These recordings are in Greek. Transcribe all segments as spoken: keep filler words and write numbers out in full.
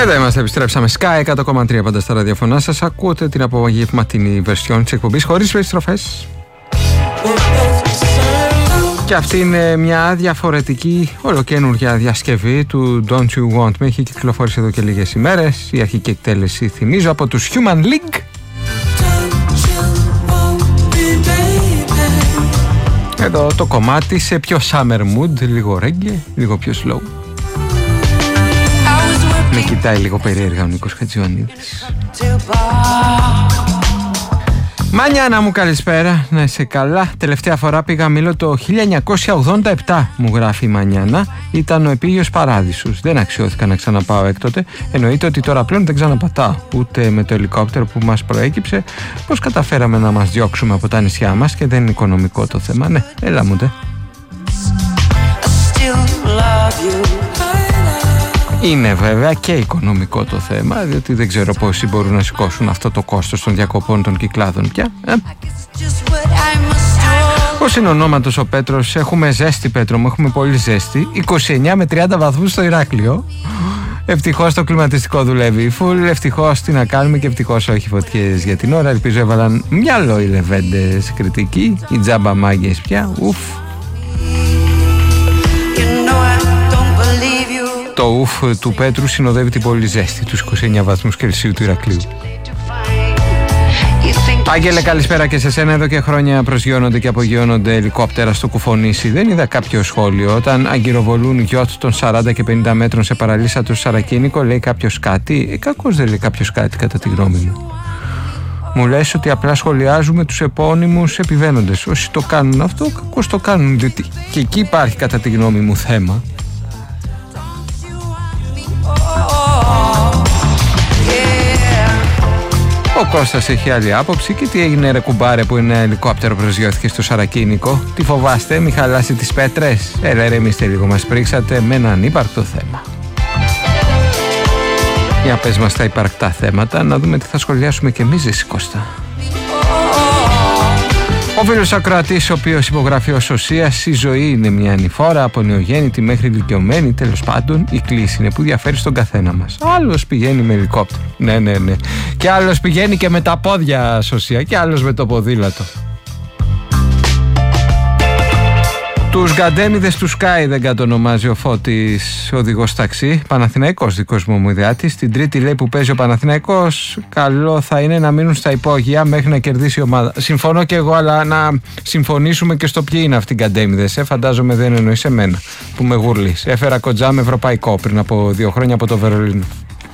Εδώ είμαστε, επιστρέψαμε. Sky εκατό κόμμα τρία πάντα στα ραδιοφωνά σας. Ακούτε την απογευματινή βερσιόν της εκπομπής χωρίς περιστροφές. Και αυτή είναι μια διαφορετική, ολοκαίνουργια διασκευή του Don't You Want Me. Έχει κυκλοφορήσει εδώ και λίγες ημέρες. Η αρχική εκτέλεση, θυμίζω, από τους Human League. Εδώ το κομμάτι σε πιο summer mood, λίγο reggae, λίγο πιο slow. Με κοιτάει λίγο περίεργα ο Νίκος Χατζιωαννίδης. Μανιάνα μου, καλησπέρα, να είσαι καλά. Τελευταία φορά πήγα Μήλο το χίλια εννιακόσια ογδόντα επτά, μου γράφει η Μανιάνα. Ήταν ο επίγειος παράδεισος. Δεν αξιώθηκα να ξαναπάω έκτοτε. Εννοείται ότι τώρα πλέον δεν ξαναπατάω. Ούτε με το ελικόπτερο που μας προέκυψε. Πώς καταφέραμε να μας διώξουμε από τα νησιά μας και δεν είναι οικονομικό το θέμα. Ναι, έλα μου ντε. Είναι βέβαια και οικονομικό το θέμα, διότι δεν ξέρω πόσοι μπορούν να σηκώσουν αυτό το κόστος των διακοπών των Κυκλάδων πια. Ε? Πώς είναι ονόματος ο Πέτρος? Έχουμε ζέστη, Πέτρο μου, έχουμε πολύ ζέστη. είκοσι εννιά με τριάντα βαθμούς στο Ηράκλειο. Ευτυχώς το κλιματιστικό δουλεύει φουλ, ευτυχώς τι να κάνουμε και ευτυχώς όχι φωτιές για την ώρα. Ελπίζω έβαλαν μυαλό οι λεβέντες κριτικοί, οι τζάμπα μάγκες πια. Ουφ. Το ουφ του Πέτρου συνοδεύει την πολύ ζέστη, τους είκοσι εννιά βαθμούς Κελσίου του Ηρακλείου. Άγγελε, καλησπέρα και σε σένα. Εδώ και χρόνια προσγειώνονται και απογειώνονται ελικόπτερα στο Κουφονήσι. Δεν είδα κάποιο σχόλιο. Όταν αγκυροβολούν γιότ των σαράντα και πενήντα μέτρων σε παραλίσσατο Σαρακίνικο, λέει κάποιος κάτι? Ε, κακώς δεν λέει κάποιος κάτι, κατά τη γνώμη μου. Μου λες ότι απλά σχολιάζουμε τους επώνυμους επιβαίνοντες. Όσοι το κάνουν αυτό, κακώς το κάνουν, διότι και εκεί υπάρχει, κατά τη γνώμη μου, θέμα. Ο Κώστας έχει άλλη άποψη. Και τι έγινε, ρε κουμπάρε, που ένα ελικόπτερο προσγειώθηκε στο Σαρακίνικο? Τι φοβάστε, μη χαλάσει τις πέτρες? Έλα ρε, εμείς λίγο μας πρίξατε με έναν ύπαρκτο θέμα. Για πες μας τα υπαρκτά θέματα, να δούμε τι θα σχολιάσουμε και εμείς, εσύ Κώστα. Ο φίλος ακροατής, ο οποίος υπογράφει ως οσίας, η ζωή είναι μια ανηφόρα από νεογέννητη μέχρι ηλικιωμένη. Τέλος πάντων, η κλίση είναι που διαφέρει στον καθένα μας. Άλλος πηγαίνει με ελικόπτερο. Ναι, ναι, ναι. Και άλλος πηγαίνει και με τα πόδια, σωσία. Και άλλος με το ποδήλατο. Τους γκαντέμιδες του Sky δεν κατονομάζει ο Φώτης, οδηγός ταξί. Παναθηναϊκός δικός μου ιδεάτης. Την Τρίτη λέει που παίζει ο Παναθηναϊκός, καλό θα είναι να μείνουν στα υπόγεια μέχρι να κερδίσει η ομάδα. Συμφωνώ και εγώ, αλλά να συμφωνήσουμε και στο ποιοι είναι αυτοί οι γκαντέμιδες. Ε, φαντάζομαι δεν εννοείς εμένα που με γουρλείς. Έφερα κοντζάμ ευρωπαϊκό πριν από δύο χρόνια από το Βερολίνο.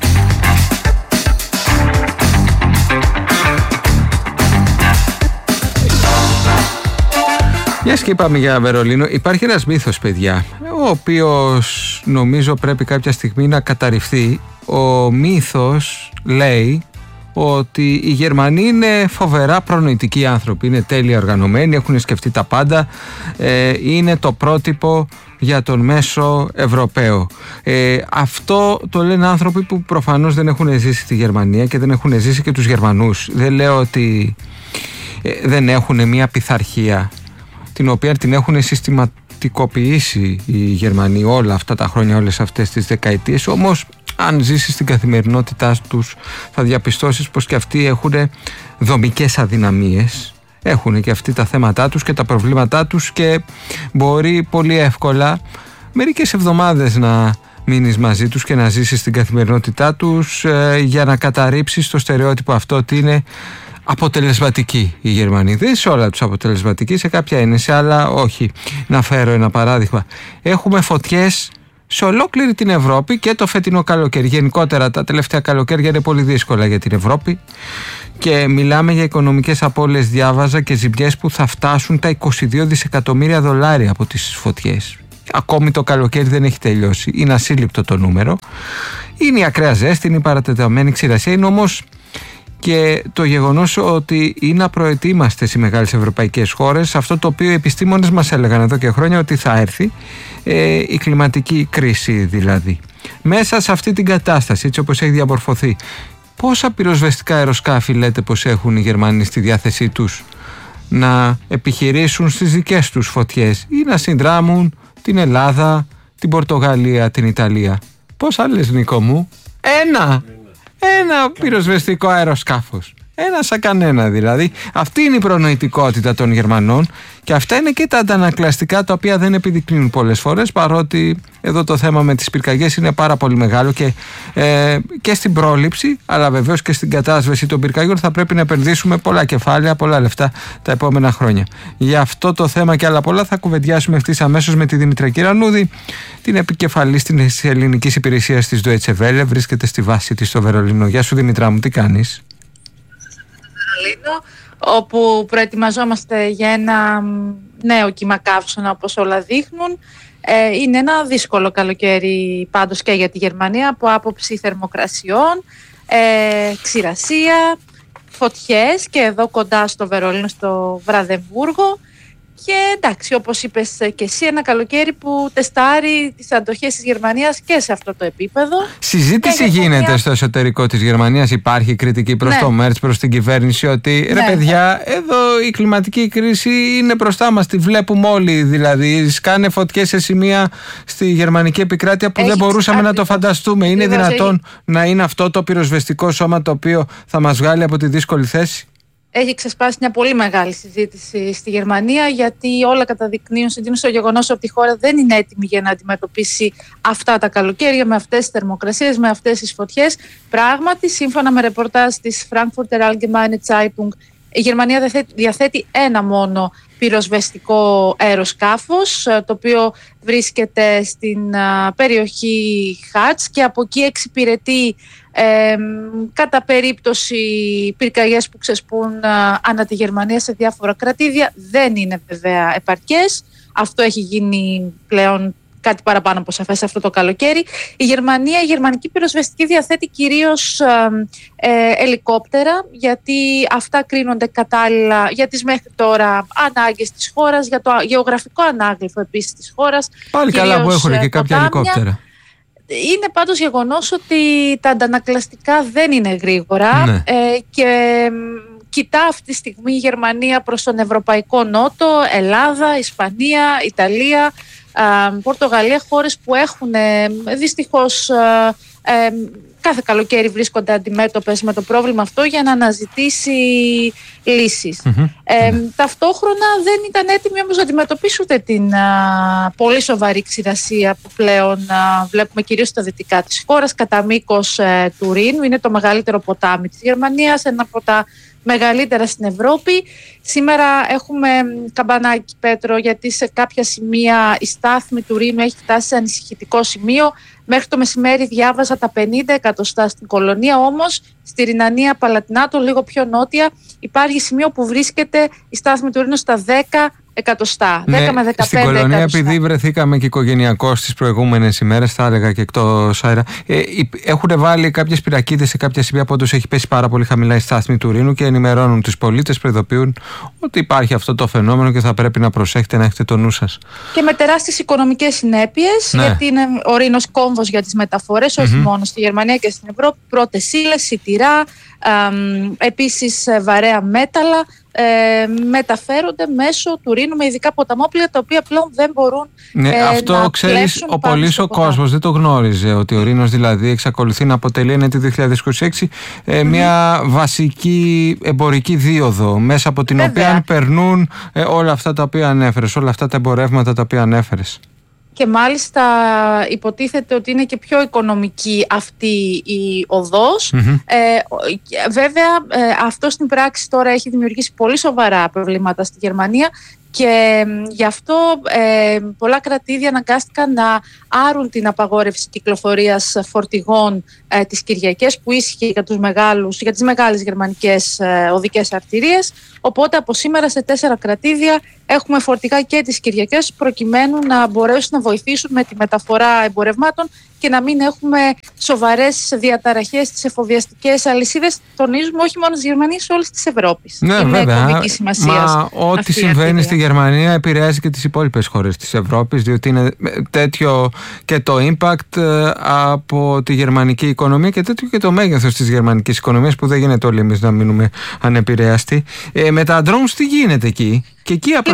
Μιας και είπαμε για Βερολίνο, υπάρχει ένας μύθος, παιδιά, ο οποίος νομίζω πρέπει κάποια στιγμή να καταρριφθεί. Ο μύθος λέει ότι οι Γερμανοί είναι φοβερά προνοητικοί άνθρωποι, είναι τέλεια οργανωμένοι, έχουν σκεφτεί τα πάντα, ε, είναι το πρότυπο για τον μέσο Ευρωπαίο. Ε, αυτό το λένε άνθρωποι που προφανώς δεν έχουν ζήσει τη Γερμανία και δεν έχουν ζήσει και τους Γερμανούς. Δεν λέω ότι ε, δεν έχουν μια πειθαρχία την οποία την έχουν συστηματικοποιήσει οι Γερμανοί όλα αυτά τα χρόνια, όλες αυτές τις δεκαετίες. Όμως αν ζήσεις στην καθημερινότητά τους θα διαπιστώσεις πως και αυτοί έχουν δομικές αδυναμίες, έχουν και αυτοί τα θέματά τους και τα προβλήματά τους και μπορεί πολύ εύκολα μερικές εβδομάδες να μείνεις μαζί τους και να ζήσεις στην καθημερινότητά τους ε, για να καταρρύψεις το στερεότυπο αυτό ότι είναι αποτελεσματικοί οι Γερμανοί. Δεν σε όλα τους αποτελεσματικοί, σε κάποια είναι, σε άλλα όχι. Να φέρω ένα παράδειγμα. Έχουμε φωτιές σε ολόκληρη την Ευρώπη και το φετινό καλοκαίρι. Γενικότερα τα τελευταία καλοκαίρια είναι πολύ δύσκολα για την Ευρώπη και μιλάμε για οικονομικές απώλειες, διάβαζα, και ζημιές που θα φτάσουν τα είκοσι δύο δισεκατομμύρια δολάρια από τις φωτιές. Ακόμη το καλοκαίρι δεν έχει τελειώσει. Είναι ασύλληπτο το νούμερο. Είναι η ακραία ζέστη, είναι η παρατεταμένη ξηρασία, είναι όμως και το γεγονός ότι είναι απροετοίμαστες οι μεγάλες ευρωπαϊκές χώρες, αυτό το οποίο οι επιστήμονες μας έλεγαν εδώ και χρόνια ότι θα έρθει, ε, η κλιματική κρίση δηλαδή. Μέσα σε αυτή την κατάσταση, έτσι όπως έχει διαμορφωθεί, πόσα πυροσβεστικά αεροσκάφη λέτε πως έχουν οι Γερμανοί στη διάθεσή τους να επιχειρήσουν στις δικές τους φωτιές ή να συνδράμουν την Ελλάδα, την Πορτογαλία, την Ιταλία? Πόσα λες, Νίκο μου? Ένα! Ένα πυροσβεστικό αεροσκάφος. Ένα σαν κανένα δηλαδή. Αυτή είναι η προνοητικότητα των Γερμανών και αυτά είναι και τα αντανακλαστικά τα οποία δεν επιδεικνύουν πολλές φορές, παρότι εδώ το θέμα με τις πυρκαγιές είναι πάρα πολύ μεγάλο και, ε, και στην πρόληψη, αλλά βεβαίως και στην κατάσβεση των πυρκαγιών θα πρέπει να επενδύσουμε πολλά κεφάλαια, πολλά λεφτά τα επόμενα χρόνια. Για αυτό το θέμα και άλλα πολλά θα κουβεντιάσουμε ευθύς αμέσως με τη Δήμητρα Κυρανούδη, την επικεφαλής της ελληνικής υπηρεσίας της Deutsche Welle, βρίσκεται στη βάση της στο Βερολίνο. Γεια σου Δήμητρα μου, τι κάνεις? Όπου προετοιμαζόμαστε για ένα νέο κύμα καύσωνα, όπως όλα δείχνουν. Ε, είναι ένα δύσκολο καλοκαίρι πάντως και για τη Γερμανία από άποψη θερμοκρασιών, ε, ξηρασία, φωτιές και εδώ κοντά στο Βερολίνο, στο Βραδεμβούργο. Και εντάξει, όπως είπες και εσύ, ένα καλοκαίρι που τεστάρει τις αντοχές της Γερμανίας και σε αυτό το επίπεδο. Συζήτηση και γίνεται μια... στο εσωτερικό της Γερμανίας, υπάρχει κριτική προς ναι. το Μέρτς, προς την κυβέρνηση, ότι ναι. ρε παιδιά, εδώ η κλιματική κρίση είναι μπροστά μας, τη βλέπουμε όλοι δηλαδή. Σκάνε φωτιές σε σημεία στη γερμανική επικράτεια που έχει δεν μπορούσαμε να το φανταστούμε. Είναι δυνατόν έχει... να είναι αυτό το πυροσβεστικό σώμα το οποίο θα μας βγάλει από τη δύσκολη θέση? Έχει ξεσπάσει μια πολύ μεγάλη συζήτηση στη Γερμανία, γιατί όλα καταδεικνύουν στο γεγονός ότι η χώρα δεν είναι έτοιμη για να αντιμετωπίσει αυτά τα καλοκαίρια με αυτές τις θερμοκρασίες, με αυτές τις φωτιές. Πράγματι, σύμφωνα με ρεπορτάζ της Frankfurter Allgemeine Zeitung, η Γερμανία διαθέτει, διαθέτει ένα μόνο πυροσβεστικό αεροσκάφος, το οποίο βρίσκεται στην περιοχή Χάτς και από εκεί εξυπηρετεί Ε, κατά περίπτωση πυρκαγιές που ξεσπούν α, ανά τη Γερμανία σε διάφορα κρατήδια. Δεν είναι βέβαια επαρκές. Αυτό έχει γίνει πλέον κάτι παραπάνω από σαφές αυτό το καλοκαίρι. Η Γερμανία, η γερμανική πυροσβεστική διαθέτει κυρίως ε, ε, ελικόπτερα, γιατί αυτά κρίνονται κατάλληλα για τις μέχρι τώρα ανάγκες της χώρας, για το γεωγραφικό ανάγλυφο επίσης της χώρας. Πάλι κυρίως, καλά που έχουν και κάποια ελικόπτερα. Είναι πάντως γεγονός ότι τα αντανακλαστικά δεν είναι γρήγορα ναι. ε, και κοιτά αυτή τη στιγμή η Γερμανία προς τον Ευρωπαϊκό Νότο, Ελλάδα, Ισπανία, Ιταλία, ε, Πορτογαλία, χώρες που έχουν ε, δυστυχώς ε, ε, κάθε καλοκαίρι βρίσκονται αντιμέτωπες με το πρόβλημα αυτό για να αναζητήσει λύσεις. Mm-hmm. Ε, mm-hmm. Ταυτόχρονα δεν ήταν έτοιμοι όμως να αντιμετωπίσουν ούτε την α, πολύ σοβαρή ξηρασία που πλέον α, βλέπουμε κυρίως στα δυτικά της χώρας, κατά μήκος ε, του Ρήνου. Είναι το μεγαλύτερο ποτάμι της Γερμανίας, ένα από τα μεγαλύτερα στην Ευρώπη. Σήμερα έχουμε καμπανάκι, Πέτρο, γιατί σε κάποια σημεία η στάθμη του Ρήνου έχει φτάσει σε ανησυχητικό σημείο. Μέχρι το μεσημέρι διάβαζα τα πενήντα εκατοστά στην Κολωνία, όμως στη Ρινανία Παλατινάτο, λίγο πιο νότια, υπάρχει σημείο που βρίσκεται η στάθμη του Ρήνου στα δέκα εκατοστά. Ναι, δέκα με δεκαπέντε στην Κολωνία, εκατοστά. Επειδή βρεθήκαμε και οικογενειακώς τις προηγούμενες ημέρες, θα έλεγα και εκτός αέρα, ε, έχουν βάλει κάποιες πυρακίδες σε κάποια σημεία που όντως έχει πέσει πάρα πολύ χαμηλά η στάθμη του Ρήνου και ενημερώνουν τους πολίτες, προειδοποιούν ότι υπάρχει αυτό το φαινόμενο και θα πρέπει να προσέχετε, να έχετε το νου σας. Και με τεράστιες οικονομικές συνέπειες, ναι. γιατί είναι ο Ρήνος κόμβος για τις μεταφορές, mm-hmm. όχι μόνο στη Γερμανία και στην Ευρώπη. Πρώτες ύλες, σιτηρά, επίσης βαρέα μέταλλα ε, μεταφέρονται μέσω του Ρήνου με ειδικά ποταμόπλια, τα οποία πλέον δεν μπορούν ναι, ε, αυτό να ξέρεις, ο πολύς ο κόσμος δεν το γνώριζε, ότι ο Ρήνος δηλαδή εξακολουθεί να αποτελεί εν έτη δύο χιλιάδες είκοσι έξι ε, mm-hmm. μια βασική εμπορική δίωδο μέσα από την Βέβαια. οποία περνούν ε, όλα αυτά τα οποία ανέφερες, όλα αυτά τα εμπορεύματα τα οποία ανέφερες. Και μάλιστα υποτίθεται ότι είναι και πιο οικονομική αυτή η οδός. Mm-hmm. Ε, βέβαια ε, αυτό στην πράξη τώρα έχει δημιουργήσει πολύ σοβαρά προβλήματα στη Γερμανία και γι' αυτό ε, πολλά κρατήδια αναγκάστηκαν να άρουν την απαγόρευση κυκλοφορίας φορτηγών ε, τις Κυριακές που ίσχυε για, τους μεγάλους, για τις μεγάλες γερμανικές ε, οδικές αρτηρίες. Οπότε από σήμερα σε τέσσερα κρατήδια έχουμε φορτηγά και τις Κυριακές προκειμένου να μπορέσουν να βοηθήσουν με τη μεταφορά εμπορευμάτων και να μην έχουμε σοβαρές διαταραχές στις εφοδιαστικές αλυσίδες. Τονίζουμε όχι μόνο της Γερμανίας, όλης της Ευρώπης. Ναι, είναι βέβαια. Σημασία. Μα ό,τι συμβαίνει στη Γερμανία επηρεάζει και τις υπόλοιπες χώρες της Ευρώπης, διότι είναι τέτοιο και το impact από τη γερμανική οικονομία και τέτοιο και το μέγεθος της γερμανικής οικονομίας, που δεν γίνεται όλοι εμείς να μείνουμε ανεπηρέαστοι. Ε, με τα drones τι γίνεται εκεί? Και εκεί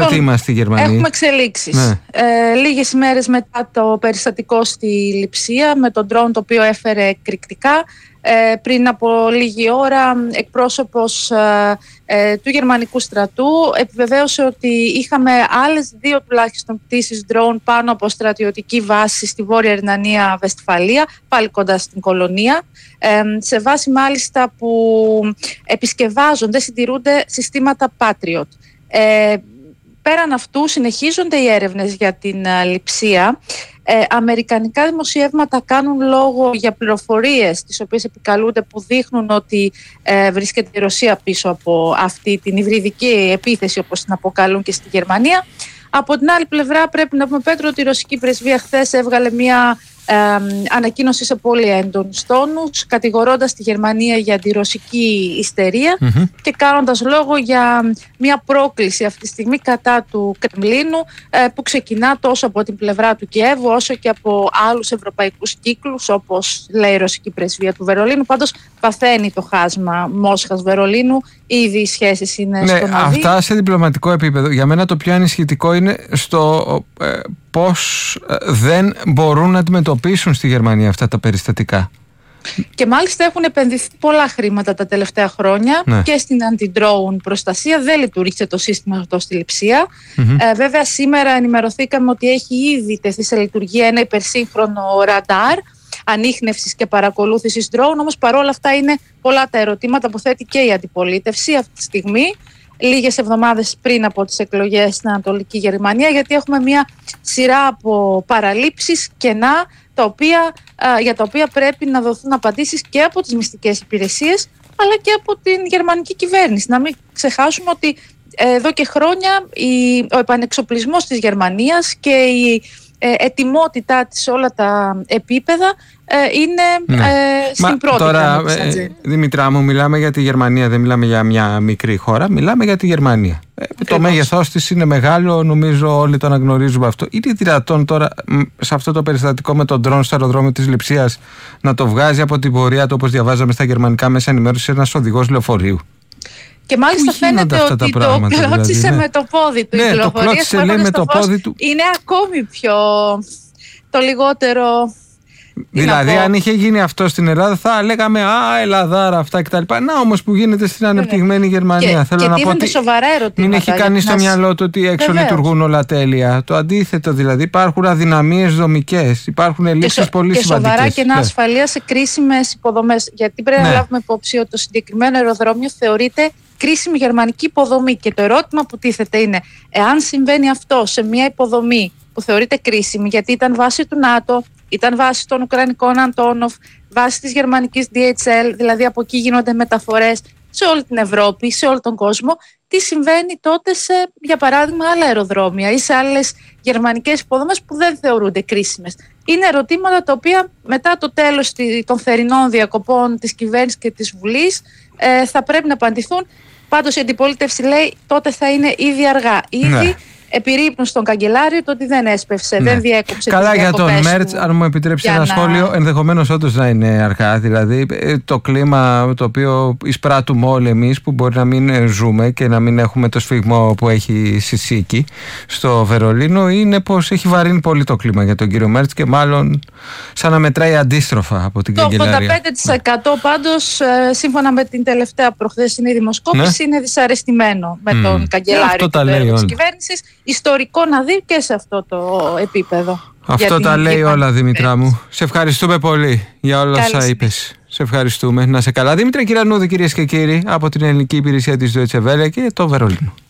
λοιπόν, ότι είμαστε οι Γερμανοί. Έχουμε εξελίξεις. Ναι. Ε, λίγες ημέρες μετά το περιστατικό στη Λειψία με τον ντρόουν το οποίο έφερε εκρηκτικά. Ε, πριν από λίγη ώρα εκπρόσωπος ε, ε, του γερμανικού στρατού επιβεβαίωσε ότι είχαμε άλλες δύο τουλάχιστον πτήσεις ντρόουν πάνω από στρατιωτική βάση στη Βόρεια Ρινανία Βεσφαλία, πάλι κοντά στην Κολωνία, ε, σε βάση μάλιστα που επισκευάζονται, συντηρούνται συστήματα Patriot. Ε, πέραν αυτού συνεχίζονται οι έρευνες για την uh, Λειψία. Ε, αμερικανικά δημοσιεύματα κάνουν λόγο για πληροφορίες τις οποίες επικαλούνται που δείχνουν ότι ε, βρίσκεται η Ρωσία πίσω από αυτή την υβριδική επίθεση όπως την αποκαλούν και στη Γερμανία. Από την άλλη πλευρά πρέπει να πούμε, Πέτρο, ότι η ρωσική πρεσβεία χθες έβγαλε μια ε, ανακοίνωση σε πολύ έντονους τόνους, κατηγορώντας τη Γερμανία για αντιρωσική ιστερία mm-hmm. και κάνοντας λόγο για μια πρόκληση αυτή τη στιγμή κατά του Κρεμλίνου ε, που ξεκινά τόσο από την πλευρά του Κιέβου όσο και από άλλους ευρωπαϊκούς κύκλους, όπως λέει η ρωσική πρεσβεία του Βερολίνου. Πάντως παθαίνει το χάσμα Μόσχας-Βερολίνου, ήδη οι σχέσεις είναι ναι, στον αυτά σε διπλωματικό επίπεδο. Για μένα το πιο ανησυχητικό είναι στο ε, πώς δεν μπορούν να αντιμετωπίσουν στη Γερμανία αυτά τα περιστατικά. Και μάλιστα έχουν επενδυθεί πολλά χρήματα τα τελευταία χρόνια ναι. και στην anti-drone προστασία. Δεν λειτουργήσε το σύστημα αυτό στη Λειψία. Mm-hmm. Ε, βέβαια σήμερα ενημερωθήκαμε ότι έχει ήδη τεθεί σε λειτουργία ένα υπερσύγχρονο ραντάρ ανίχνευσης και παρακολούθησης drone. Όμως παρόλα αυτά είναι πολλά τα ερωτήματα που θέτει και η αντιπολίτευση αυτή τη στιγμή, λίγες εβδομάδες πριν από τις εκλογές στην Ανατολική Γερμανία, γιατί έχουμε μια σειρά από παραλήψεις, κενά, τα οποία, α, για τα οποία πρέπει να δοθούν απαντήσεις και από τις μυστικές υπηρεσίες, αλλά και από την γερμανική κυβέρνηση. Να μην ξεχάσουμε ότι ε, εδώ και χρόνια η, ο επανεξοπλισμός της Γερμανίας και η ε, ετοιμότητά της σε όλα τα επίπεδα ε, είναι ναι. ε, στην Μα, πρώτη. Τώρα, ε, Δημητρά μου, μιλάμε για τη Γερμανία, δεν μιλάμε για μια μικρή χώρα, μιλάμε για τη Γερμανία. Ε, το μέγεθός της είναι μεγάλο, νομίζω όλοι το αναγνωρίζουμε αυτό. Είναι δυνατόν τώρα σε αυτό το περιστατικό με τον ντρόουν στο αεροδρόμιο της Λειψίας να το βγάζει από την πορεία του, όπως διαβάζαμε στα γερμανικά μέσα ενημέρωση, ένας οδηγός λεωφορείου? Και μάλιστα φαίνεται ότι το κλώτσισε δηλαδή, ναι. με το πόδι του. Ναι, η το κλώτσισε λέει με το πόδι του. Είναι ακόμη πιο το λιγότερο. Δηλαδή, αν είχε γίνει αυτό στην Ελλάδα, θα λέγαμε Α, Ελλαδάρα, αυτά κτλ. Να όμως που γίνεται στην ανεπτυγμένη Γερμανία. Και, Θέλω και να πω ότι σοβαρά ερωτήματα. Μην έχει κανείς στο μυαλό του ότι έξω Βεβαίως. λειτουργούν όλα τέλεια. Το αντίθετο δηλαδή. Υπάρχουν αδυναμίες δομικές. Υπάρχουν ελλείψεις πολύ και σημαντικές. Και σοβαρά κενά ασφαλείας σε κρίσιμες υποδομές. Γιατί πρέπει ναι. να λάβουμε υπόψη ότι το συγκεκριμένο αεροδρόμιο θεωρείται κρίσιμη γερμανική υποδομή. Και το ερώτημα που τίθεται είναι, εάν συμβαίνει αυτό σε μια υποδομή που θεωρείται κρίσιμη, γιατί ήταν βάση του ΝΑΤΟ, ήταν βάση των Ουκρανικών Αντόνοφ, βάση της γερμανικής ντι έιτς ελ, δηλαδή από εκεί γίνονται μεταφορές σε όλη την Ευρώπη, σε όλο τον κόσμο, τι συμβαίνει τότε σε, για παράδειγμα, άλλα αεροδρόμια ή σε άλλες γερμανικές υποδομές που δεν θεωρούνται κρίσιμες. Είναι ερωτήματα τα οποία μετά το τέλος των θερινών διακοπών της κυβέρνησης και της Βουλής ε, θα πρέπει να απαντηθούν. Πάντως η αντιπολίτευση λέει τότε θα είναι ήδη αργά. Ήδη ναι. επειρρύπνουν στον καγκελάριο το ότι δεν έσπευσε, ναι. δεν διέκοψε. Καλά για τον Μέρτς, αν μου επιτρέψει ένα να... σχόλιο, ενδεχομένως όντως να είναι αργά. Δηλαδή το κλίμα το οποίο εισπράττουμε όλοι εμείς, που μπορεί να μην ζούμε και να μην έχουμε το σφιγμό που έχει Σισίκη στο Βερολίνο, είναι πως έχει βαρύνει πολύ το κλίμα για τον κύριο Μέρτς και μάλλον σαν να μετράει αντίστροφα από την καγκελαρία. Το ογδόντα πέντε τοις εκατό πάντως, σύμφωνα με την τελευταία προχθεσινή δημοσκόπηση, ναι. είναι δυσαρεστημένο με mm. τον καγκελάριο της κυβέρνησης. Ιστορικό να δει και σε αυτό το επίπεδο. Αυτό τα λέει όλα, Δημητρά μου. Σε ευχαριστούμε πολύ για όλα όσα είπες. Σε ευχαριστούμε. Να σε καλά. Δήμητρα Κυρανούδη, κυρίες και κύριοι, από την Ελληνική Υπηρεσία της Deutsche Welle και το Βερολίνο.